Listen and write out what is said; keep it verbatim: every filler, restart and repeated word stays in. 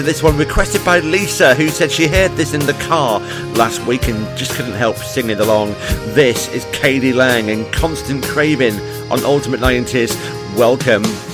This one requested by Lisa, who said she heard this in the car last week and just couldn't help singing along. This is k d lang and Constant Craving on Ultimate nineties. Welcome.